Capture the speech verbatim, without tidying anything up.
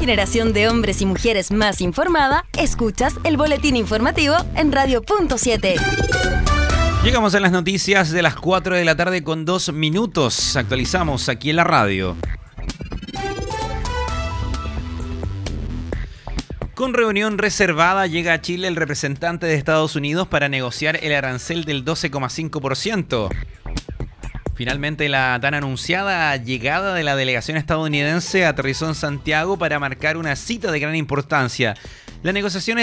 generación de hombres y mujeres más informada, escuchas el boletín informativo en Radio Punto siete. Llegamos a las noticias de las cuatro de la tarde con dos minutos. Actualizamos aquí en la radio. Con reunión reservada llega a Chile el representante de Estados Unidos para negociar el arancel del doce coma cinco por ciento. Finalmente, la tan anunciada llegada de la delegación estadounidense aterrizó en Santiago para marcar una cita de gran importancia. Las negociaciones